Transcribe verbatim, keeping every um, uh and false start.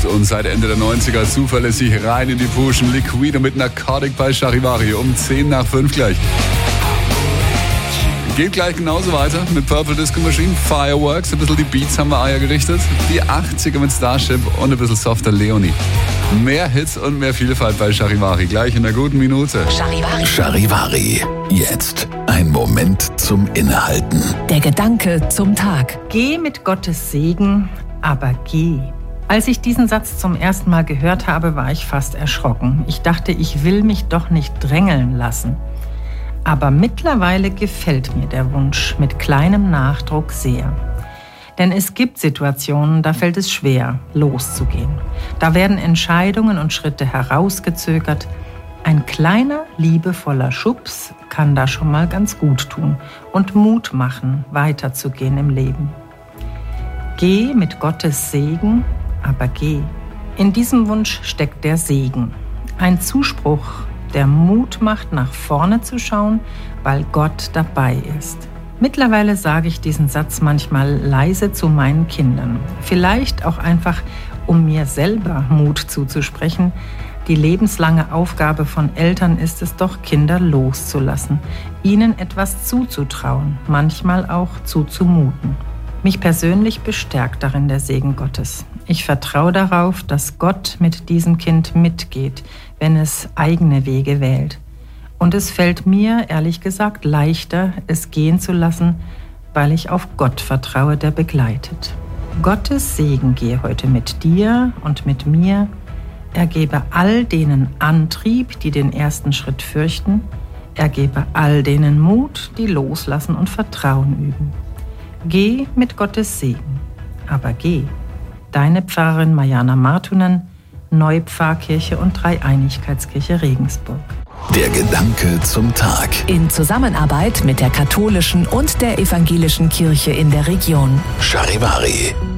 acht und seit Ende der neunziger zuverlässig rein in die Puschen. Liquido mit Narcotic bei Charivari um zehn nach fünf gleich. Geht gleich genauso weiter mit Purple Disco Machine, Fireworks, ein bisschen die Beats haben wir Eier gerichtet, die achtziger mit Starship und ein bisschen softer Leonie. Mehr Hits und mehr Vielfalt bei Charivari, gleich in einer guten Minute. Charivari. Charivari, jetzt ein Moment zum Innehalten. Der Gedanke zum Tag. Geh mit Gottes Segen, aber geh. Als ich diesen Satz zum ersten Mal gehört habe, war ich fast erschrocken. Ich dachte, ich will mich doch nicht drängeln lassen. Aber mittlerweile gefällt mir der Wunsch mit kleinem Nachdruck sehr. Denn es gibt Situationen, da fällt es schwer, loszugehen. Da werden Entscheidungen und Schritte herausgezögert. Ein kleiner, liebevoller Schubs kann da schon mal ganz gut tun und Mut machen, weiterzugehen im Leben. Geh mit Gottes Segen, aber geh. In diesem Wunsch steckt der Segen. Ein Zuspruch, der Mut macht, nach vorne zu schauen, weil Gott dabei ist. Mittlerweile sage ich diesen Satz manchmal leise zu meinen Kindern. Vielleicht auch einfach, um mir selber Mut zuzusprechen. Die lebenslange Aufgabe von Eltern ist es doch, Kinder loszulassen, ihnen etwas zuzutrauen, manchmal auch zuzumuten. Mich persönlich bestärkt darin der Segen Gottes. Ich vertraue darauf, dass Gott mit diesem Kind mitgeht, wenn es eigene Wege wählt. Und es fällt mir, ehrlich gesagt, leichter, es gehen zu lassen, weil ich auf Gott vertraue, der begleitet. Gottes Segen gehe heute mit dir und mit mir. Er gebe all denen Antrieb, die den ersten Schritt fürchten. Er gebe all denen Mut, die loslassen und Vertrauen üben. Geh mit Gottes Segen, aber geh. Deine Pfarrerin Mariana Martunen, Neupfarrkirche und Dreieinigkeitskirche Regensburg. Der Gedanke zum Tag. In Zusammenarbeit mit der katholischen und der evangelischen Kirche in der Region. Charivari.